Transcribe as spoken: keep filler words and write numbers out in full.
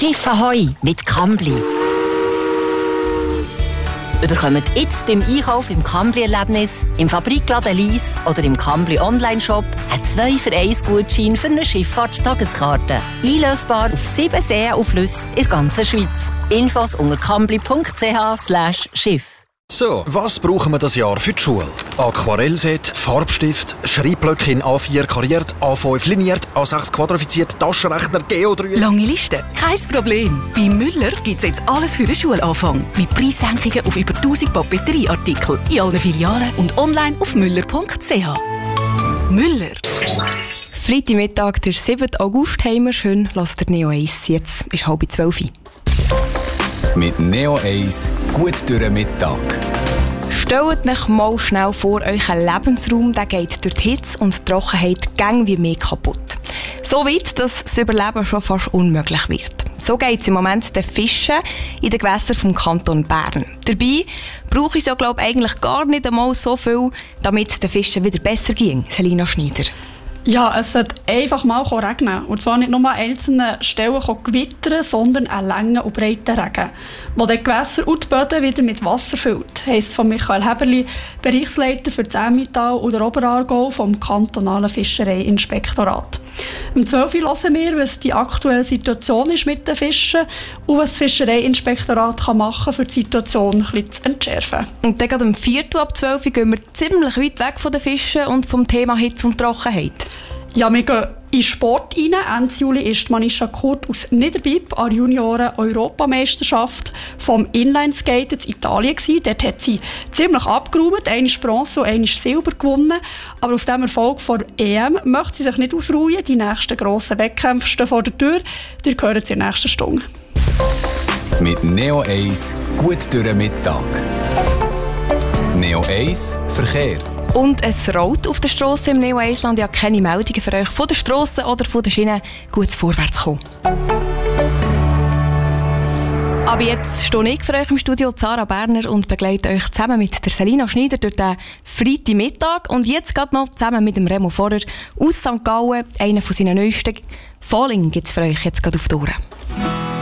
Schiff Ahoi mit Kambly. Bekommt jetzt beim Einkauf im Kambly-Erlebnis, im Fabrikladen Lies oder im Kambly Online-Shop einen zwei für eins Gutschein für eine Schifffahrtstageskarte. Einlösbar auf sieben Seen und Flüsse in der ganzen Schweiz. Infos unter kambly punkt c h slash schiff. So, was brauchen wir das Jahr für die Schule? Aquarellset, Farbstift, Schreibblöcke in A vier kariert, A fünf liniert, A sechs quadrifiziert, Taschenrechner, Geodreieck. Lange Liste? Kein Problem. Bei Müller gibt es jetzt alles für den Schulanfang. Mit Preissenkungen auf über tausend Papeterieartikel in allen Filialen und online auf müller punkt c h. Müller. Freitagmittag, der siebten August, haben wir schön. Lasst der Neo eins. Jetzt ist halb zwölf. Mit Neo eins gut durch den Mittag. Stellt euch mal schnell vor, euer Lebensraum der geht durch die Hitze und die Trockenheit gang wie mehr kaputt. So weit, dass das Überleben schon fast unmöglich wird. So geht es im Moment den Fischen in den Gewässern vom Kanton Bern. Dabei brauche ich ja, glaube ich, eigentlich gar nicht einmal so viel, damit es den Fischen wieder besser ging. Selina Schneider. Ja, es sollte einfach mal regnen. Und zwar nicht nur an einzelnen Stellen gewittern, sondern einen langen und breiten Regen, der die Gewässer und die Böden wieder mit Wasser füllt. Heisst von Michael Heberli, Bereichsleiter für das Emmental und der Oberaargau vom kantonalen Fischereiinspektorat. Um zwölf Uhr hören wir, was die aktuelle Situation ist mit den Fischen und was das Fischereiinspektorat machen kann, um die Situation ein bisschen zu entschärfen. Und dann gerade um Viertel ab zwölf Uhr gehen wir ziemlich weit weg von den Fischen und vom Thema Hitze und Trockenheit. Ja, wir gehen in den Sport rein. Ende Juli war Manisha Kurt aus Niederbipp an der Junioren-Europameisterschaft vom Inlineskaten in Italien. Dort hat sie ziemlich abgeräumt, einmal Bronze und einmal Silber gewonnen. Aber auf diesem Erfolg vor E M möchte sie sich nicht ausruhen. Die nächsten grossen Wettkämpfe stehen vor der Tür. Die hören Sie in der nächsten Stunde. Mit Neo eins gut durch den Mittag. Neo eins Verkehr. Und es rollt auf der Strasse im Neo eins Land. Ja, keine Meldungen für euch von der Strasse oder von der Schiene. Gutes Vorwärtskommen. Aber jetzt stehe ich für euch im Studio, Sarah Berner, und begleite euch zusammen mit der Selina Schneider durch den Freitagmittag. Und jetzt geht noch zusammen mit dem Remo Vorer aus Sankt Gallen. Einer von seinen neuesten Falling gibt es für euch jetzt gerade auf die Ohren.